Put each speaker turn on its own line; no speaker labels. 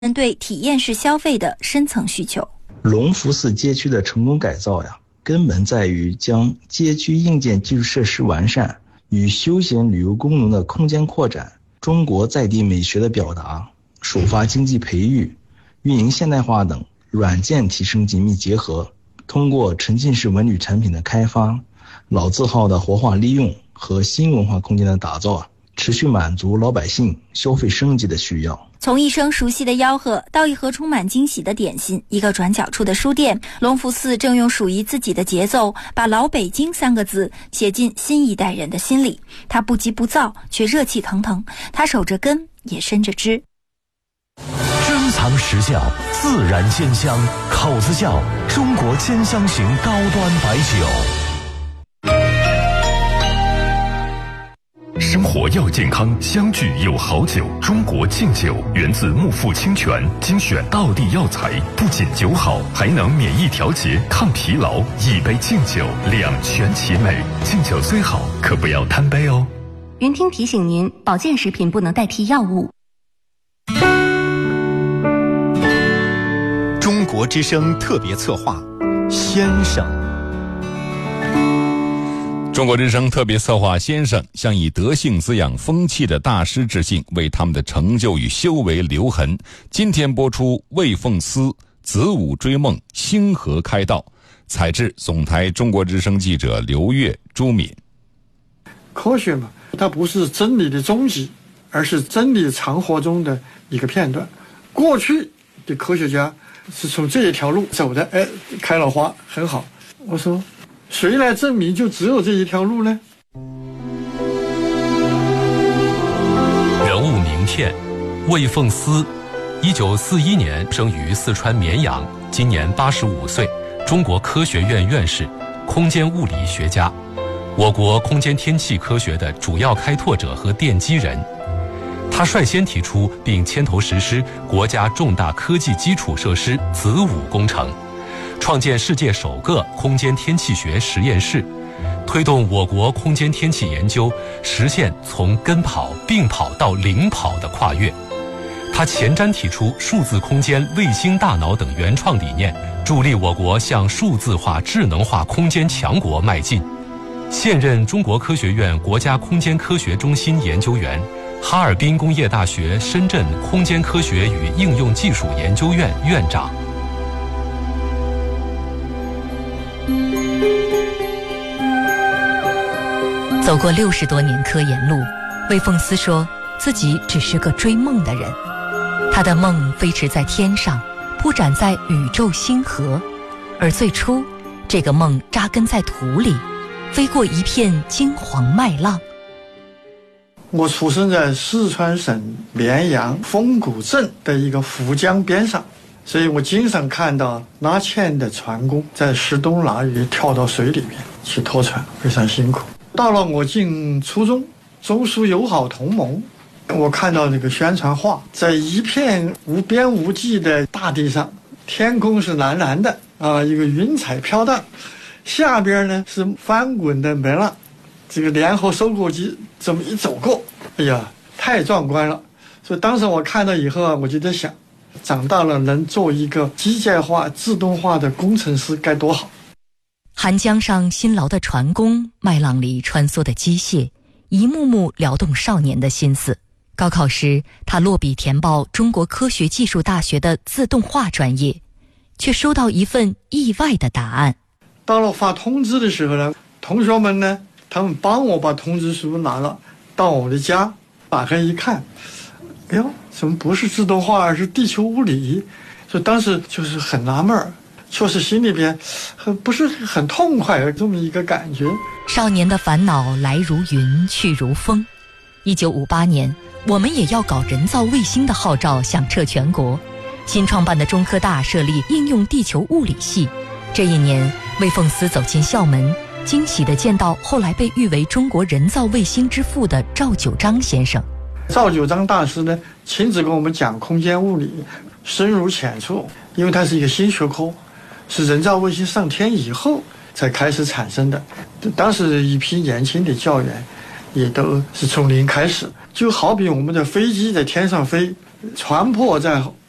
人对体验式消费的深层需求。
隆福寺街区的成功改造呀，根本在于将街区硬件基础设施完善与休闲旅游功能的空间扩展、中国在地美学的表达、首发经济培育、运营现代化等软件提升紧密结合，通过沉浸式文旅产品的开发、老字号的活化利用和新文化空间的打造，持续满足老百姓消费升级的需要。
从一声熟悉的吆喝到一盒充满惊喜的点心，一个转角处的书店，隆福寺正用属于自己的节奏，把老北京三个字写进新一代人的心里。他不急不躁，却热气腾腾，他守着根，也伸着枝。
珍藏实窖，自然鲜香，口子窖，中国兼香型高端白酒。
生活要健康，相聚有好酒。中国敬酒源自木富清泉，精选道地药材，不仅酒好，还能免疫调节、抗疲劳。一杯敬酒，两全其美。敬酒虽好，可不要贪杯哦。
云听提醒您，保健食品不能代替药物。
中国之声特别策划，先生。
中国之声特别策划先生向以德性滋养风气的大师致敬，为他们的成就与修为留痕。今天播出魏凤思子午追梦，星河开道。采制总台中国之声记者刘越、朱敏。
科学嘛，它不是真理的终极，而是真理长河中的一个片段。过去的科学家是从这一条路走的，开了花，很好。我说谁来证明就只有这一条路呢？
人物名片：魏凤思，1941年生于四川绵阳，今年85岁，中国科学院院士，空间物理学家，我国空间天气科学的主要开拓者和奠基人。他率先提出并牵头实施国家重大科技基础设施子午工程，创建世界首个空间天气学实验室，推动我国空间天气研究实现从跟跑、并跑到领跑的跨越。他前瞻提出数字空间、卫星大脑等原创理念，助力我国向数字化、智能化空间强国迈进。现任中国科学院国家空间科学中心研究员，哈尔滨工业大学深圳空间科学与应用技术研究院院长。
走过60多年科研路，魏凤思说自己只是个追梦的人。他的梦飞驰在天上，铺展在宇宙星河，而最初这个梦扎根在土里，飞过一片金黄麦浪。
我出生在四川省绵阳丰谷镇的一个涪江边上，所以我经常看到拉纤的船工在湿冬腊雨跳到水里面去拖船，非常辛苦。到了我进初中，中苏友好同盟，我看到那个宣传画，在一片无边无际的大地上，天空是蓝蓝的啊，一个云彩飘荡，下边呢是翻滚的门浪，这个联合收割机这么一走过，哎呀，太壮观了。所以当时我看到以后啊，我就在想，长大了能做一个机械化、自动化的工程师该多好。
寒江上辛劳的船工，麦浪里穿梭的机械，一幕幕撩动少年的心思。高考时，他落笔填报中国科学技术大学的自动化专业，却收到一份意外的答案。
到了发通知的时候呢，同学们呢，他们帮我把通知书拿了到我的家，打开一看，哎呦，怎么不是自动化，而是地球物理？所以当时就是很纳闷儿，确实心里边不是很痛快的这么一个感觉。
少年的烦恼来如云，去如风。1958年，我们也要搞人造卫星的号召响彻全国。新创办的中科大设立应用地球物理系。这一年，魏凤思走进校门，惊喜地见到后来被誉为中国人造卫星之父的赵九章先生。
赵九章大师呢，亲自跟我们讲空间物理，深入浅出，因为它是一个新学科，是人造卫星上天以后才开始产生的。当时一批年轻的教员也都是从零开始，就好比我们的飞机在天上飞，船舶在